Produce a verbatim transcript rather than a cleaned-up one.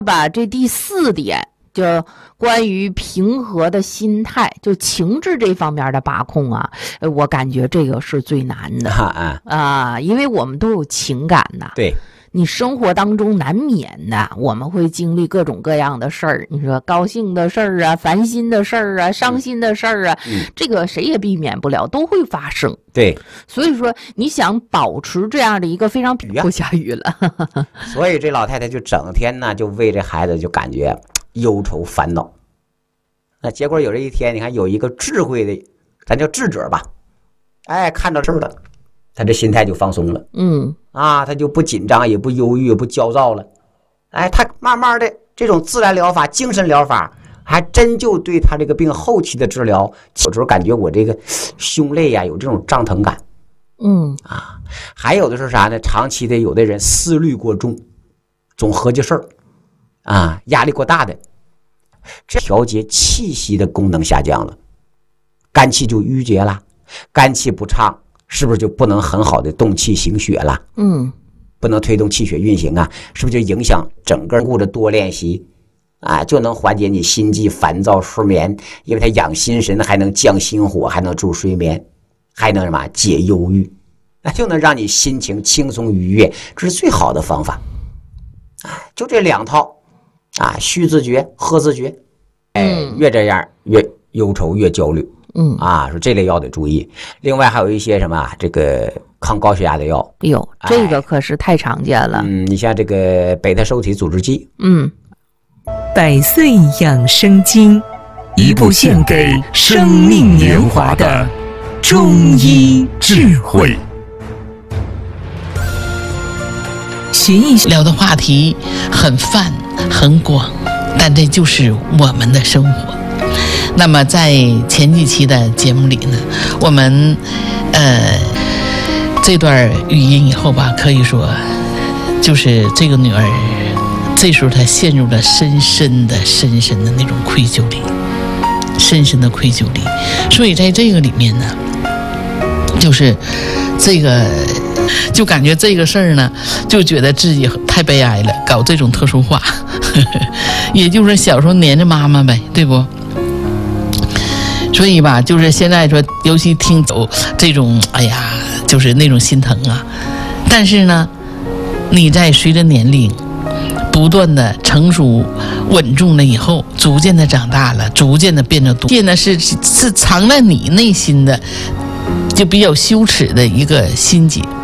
吧，这第四点就关于平和的心态，就情志这方面的把控啊，我感觉这个是最难的啊啊，因为我们都有情感呐。 对。 你生活当中难免的，我们会经历各种各样的事儿。你说高兴的事儿啊，烦心的事儿啊，伤心的事儿啊、嗯，这个谁也避免不了，都会发生。 对， 所以说你想保持这样的一个非常不下雨了。 所以这老太太就整天呢，就为这孩子就感觉忧愁烦恼。那结果有这一天，你看有一个智慧的，咱叫智者吧，哎，看到事儿了。他这心态就放松了， 嗯啊，他就不紧张，也不忧郁，也不焦躁了，哎，他慢慢的这种自然疗法、精神疗法，还真就对他这个病后期的治疗，有时候感觉我这个胸肋呀、啊、有这种胀疼感， 嗯啊，还有的是啥呢？长期的有的人思虑过重，总合计事儿，啊，压力过大的，这调节气息的功能下降了，肝气就郁结了，肝气不畅。是不是就不能很好的动气行血了？ 嗯， 不能推动气血运行啊？是不是就影响整个顾着多练习啊，就能缓解你心悸、烦躁、失眠？因为它养心神，还能降心火，还能助睡眠，还能什么解忧郁，那就能让你心情轻松愉悦，这是最好的方法。啊，就这两套啊，虚自觉、喝自觉，哎，越这样越忧愁，越焦虑。 嗯啊，说这类药得注意。另外还有一些什么这个抗高血压的药， 哟，这个可是太常见了。 哎、嗯，你像这个贝塔受体阻滞剂， 嗯， 百岁养生经， 一部献给生命年华的中医智慧。 寻一聊的话题很泛很广，但这就是我们的生活。那么在前几期的节目里呢，我们呃这段语音以后吧，可以说就是这个女儿这时候她陷入了深深的深深的那种愧疚里，深深的愧疚里。所以在这个里面呢，就是这个就感觉这个事儿呢，就觉得自己太悲哀了，搞这种特殊化，呵呵，也就是小时候黏着妈妈呗，对不？所以吧，就是现在说，尤其听走这种，哎呀，就是那种心疼啊。但是呢，你在随着年龄不断的成熟稳重了以后，逐渐的长大了，逐渐的变得多，这呢是是藏在你内心的，就比较羞耻的一个心结。